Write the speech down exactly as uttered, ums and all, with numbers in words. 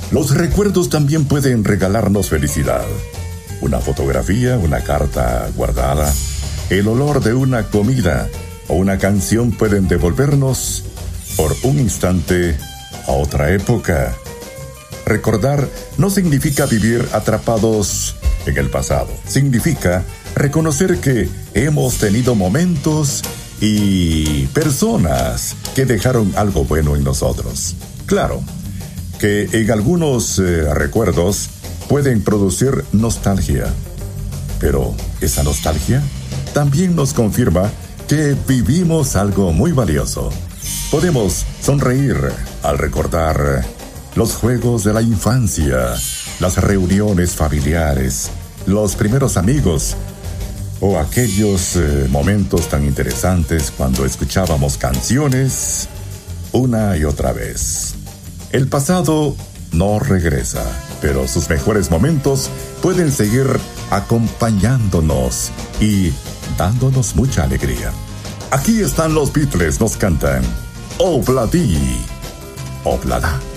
Los recuerdos también pueden regalarnos felicidad. Una fotografía, una carta guardada, el olor de una comida o una canción pueden devolvernos por un instante a otra época. Recordar no significa vivir atrapados en el pasado. Significa reconocer que hemos tenido momentos y personas que dejaron algo bueno en nosotros. Claro, que en algunos eh, recuerdos pueden producir nostalgia, pero esa nostalgia también nos confirma que vivimos algo muy valioso. Podemos sonreír al recordar los juegos de la infancia, las reuniones familiares, los primeros amigos o aquellos eh, momentos tan interesantes cuando escuchábamos canciones una y otra vez. El pasado no regresa, pero sus mejores momentos pueden seguir acompañándonos y dándonos mucha alegría. Aquí están los Beatles, nos cantan Obladi, Oblada.